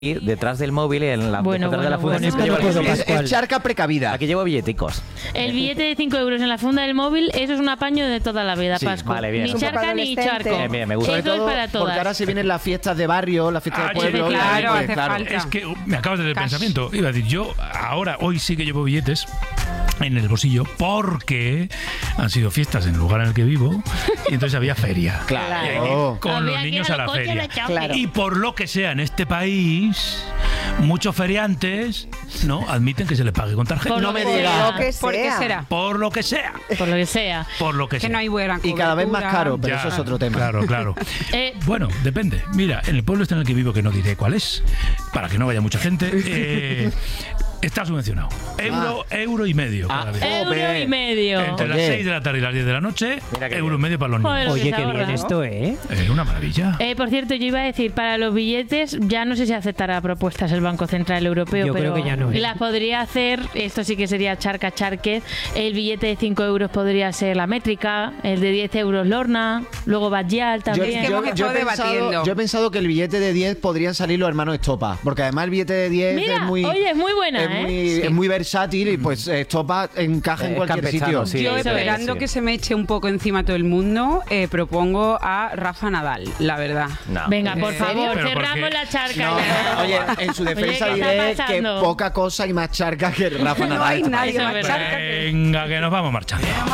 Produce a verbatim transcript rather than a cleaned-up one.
Y detrás del móvil, en la, Bueno, detrás de la bueno, funda, bueno. siempre llevo el Es, billete. es charca precavida. Aquí llevo billeticos. El billete de cinco euros en la funda del móvil, eso es un apaño de toda la vida, Sí, Pascu. vale, bien. Ni Es un charca poco ni adolescente. charco. Bien, bien, me gusta. Sobre Eso es todo para porque todas. ahora se vienen las fiestas de barrio, las fiestas Ah, de pueblo. sí, y claro, pues, hace claro. falta. Es que uh, me acabas de dar el Cash. pensamiento. Iba a decir, yo ahora, hoy sí que llevo billetes en el bolsillo porque han sido fiestas en el lugar en el que vivo y entonces había feria. Claro. Y hay que ir con Había los que ir niños a a la los coches feria. de choque. Claro. Y por lo que sea, en este país, muchos feriantes no admiten que se les pague con tarjeta. Por No lo me que digas. sea. Lo que ¿Por qué sea. será? Por lo que sea. Por lo que sea. Por lo que Que sea. no hay buena Y cada vez más cobertura. caro, pero Ya, eso es otro tema. Claro, claro. Eh, Bueno, depende. Mira, en el pueblo este en el que vivo, que no diré cuál es, para que no vaya mucha gente, eh, está subvencionado. Euro, euro y medio cada Ah, vez. eh, euro Jope. y medio. Entre las Oye. seis de la tarde y las diez de la noche, Mira qué euro y bien. medio para los niños. Joder, lo que Oye, se qué ahorra, bien ¿no? esto, ¿eh? Es una maravilla. Eh, por cierto, yo iba a decir, para los billetes, ya no sé si aceptará propuestas el Banco Central Europeo, Yo pero creo que ya no, ¿eh? las podría hacer, esto sí que sería charca charque, el billete de cinco euros podría ser la métrica, el de diez euros Lorna, luego Badial Yo, también. que hemos yo- yo estado he pensado, debatiendo. yo he pensado que el billete de diez podrían salir los hermanos Estopa, porque además el billete de diez Mira, es muy oye, es muy buena, es ¿eh? muy, Sí. es muy versátil y pues Estopa encaja en Es cualquier campechano, sitio. sí. Yo eso esperando es, sí. que se me eche un poco encima todo el mundo, eh, propongo a Rafa Nadal, la verdad. No. Venga, por ¿En favor, serio? Pero cerramos porque- la charca. No, ya. oye, en su defensa Oye, ¿qué está diré que pasando? poca cosa hay más charca que Rafa No Nadal. hay nadie Eso es más verdad. charca que- Venga, que nos vamos marchando.